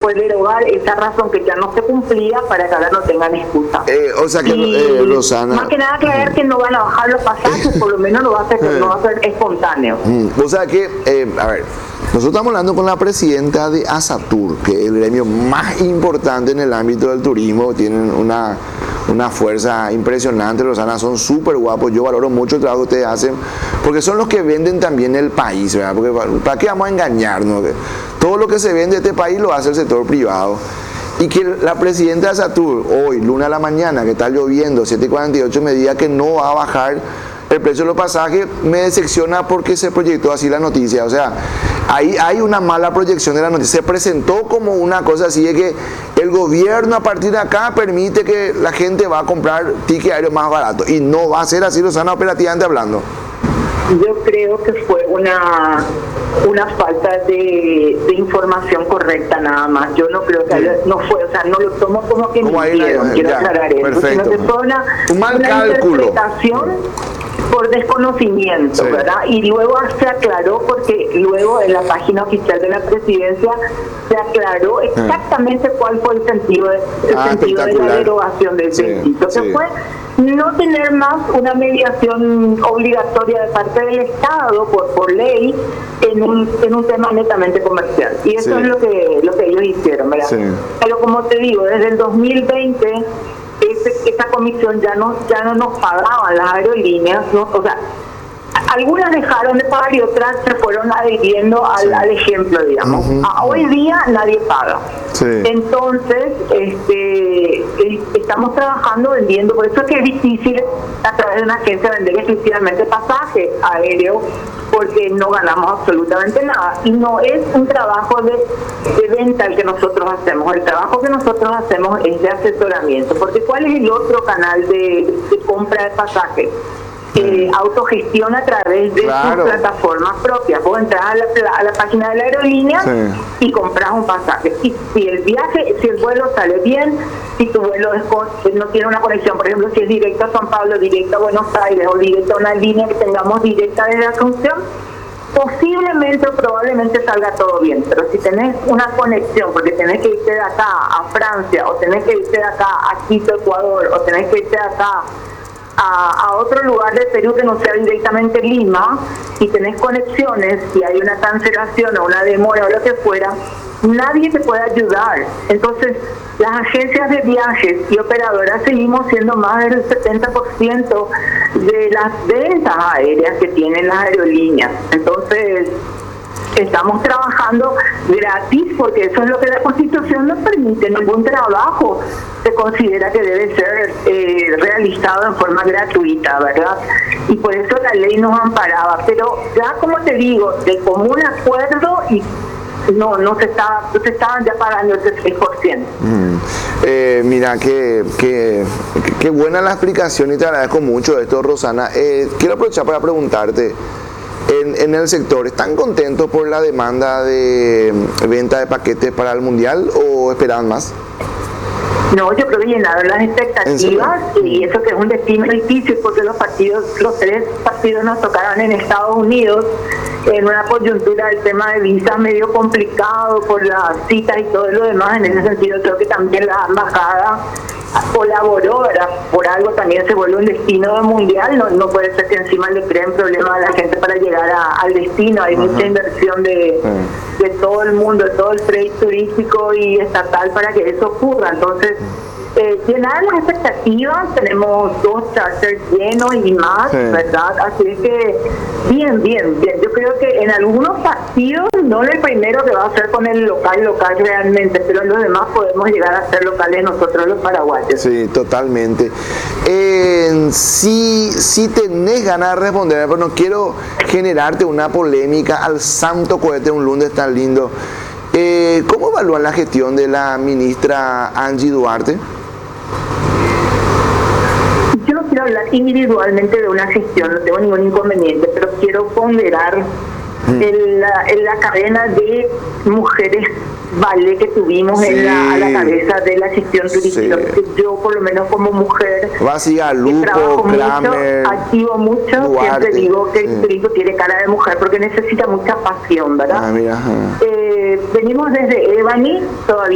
fue derogar esa razón que ya no se cumplía para que ahora no tengan excusa. O sea que, Rosana... Más que nada aclarar que no van a bajar los pasajes, por lo menos no va a ser espontáneo. O sea que, a ver, nosotros estamos hablando con la presidenta de ASATUR, que es el gremio más importante en el ámbito del turismo. Tienen una fuerza impresionante, Rosana, son súper guapos. Yo valoro mucho el trabajo que ustedes hacen, porque son los que venden también el país, ¿verdad? Porque ¿para qué vamos a engañarnos? Todo lo que se vende de este país lo hace el sector privado. Y que la presidenta de ASATUR, hoy, lunes a la mañana, que está lloviendo, 7:48, me diga que no va a bajar el precio de los pasajes, me decepciona porque se proyectó así la noticia. O sea, ahí hay una mala proyección de la noticia. Se presentó como una cosa así de que el gobierno a partir de acá permite que la gente va a comprar tickets aéreos más baratos. Y no va a ser así, Rosana, operativamente hablando. Yo creo que fue una falta de información correcta nada más. Yo no creo que no fue, o sea, no lo tomo como que mintieron, quiero aclarar eso, perfecto. sino que fue un mal una cálculo. Interpretación por desconocimiento, sí, ¿verdad? Y luego se aclaró, porque luego en la página oficial de la presidencia se aclaró exactamente cuál fue el sentido de la derogación del principio, que fue no tener más una mediación obligatoria de parte del Estado por ley en un tema netamente comercial. Y eso es lo que ellos hicieron, ¿verdad? Sí. Pero como te digo, desde el 2020 esa comisión ya no nos pagaban las aerolíneas, ¿no? O sea, algunas dejaron de pagar y otras se fueron adhiriendo al ejemplo, digamos. Hoy día nadie paga. Sí. Entonces, estamos trabajando vendiendo, por eso es que es difícil a través de una agencia vender exclusivamente pasajes aéreos, porque no ganamos absolutamente nada. Y no es un trabajo de venta el que nosotros hacemos. El trabajo que nosotros hacemos es de asesoramiento. Porque ¿cuál es el otro canal de compra de pasajes? Autogestión a través de sus plataformas propias. Vos entras a la página de la aerolínea y compras un pasaje. Y si el vuelo sale bien, si tu vuelo no tiene una conexión, por ejemplo, si es directo a San Pablo, directo a Buenos Aires o directo a una línea que tengamos directa desde Asunción, posiblemente o probablemente salga todo bien. Pero si tenés una conexión, porque tenés que irte de acá a Francia, o tenés que irte de acá a Quito, Ecuador, o tenés que irte de acá a otro lugar de Perú que no sea directamente Lima, y tenés conexiones, y hay una cancelación o una demora o lo que fuera, nadie te puede ayudar. Entonces, las agencias de viajes y operadoras seguimos siendo más del 70% de las ventas aéreas que tienen las aerolíneas. Entonces, estamos trabajando gratis, porque eso es lo que la Constitución nos permite. Ningún trabajo se considera que debe ser realizado en forma gratuita, ¿verdad? Y por eso la ley nos amparaba. Pero ya, como te digo, de común acuerdo, y no se estaban ya pagando el 6%. Mira, qué buena la explicación, y te agradezco mucho esto, Rosana. Quiero aprovechar para preguntarte, en el sector, ¿están contentos por la demanda de venta de paquetes para el Mundial o esperaban más? No, yo creo que llenaron las expectativas, y eso que es un destino difícil, porque los 3 partidos nos tocaron en Estados Unidos, en una coyuntura del tema de visas medio complicado por las citas y todo lo demás. En ese sentido creo que también la embajada colaboró, ¿verdad? Por algo también se vuelve un destino mundial. No puede ser que encima le creen problemas a la gente para llegar al destino. Hay mucha inversión de todo el mundo, de todo el trade turístico y estatal para que eso ocurra. Entonces, llenar las expectativas, tenemos 2 charters llenos y más, ¿verdad? Así es que bien. Yo creo que en algunos partidos, no en el primero que va a ser con el local realmente, pero en los demás podemos llegar a ser locales nosotros los paraguayos. Sí, totalmente. Si tenés ganas de responder, pero no quiero generarte una polémica al santo cohete, un lunes tan lindo. ¿Cómo evalúan la gestión de la ministra Angie Duarte? Yo no quiero hablar individualmente de una gestión, no tengo ningún inconveniente, pero quiero ponderar en la cadena de mujeres que tuvimos a la cabeza de la gestión turística. Porque yo, por lo menos como mujer, Lupo, Kramer, activo mucho, Duarte. Siempre digo que el turismo tiene cara de mujer porque necesita mucha pasión, ¿verdad? Venimos desde Ebony, todavía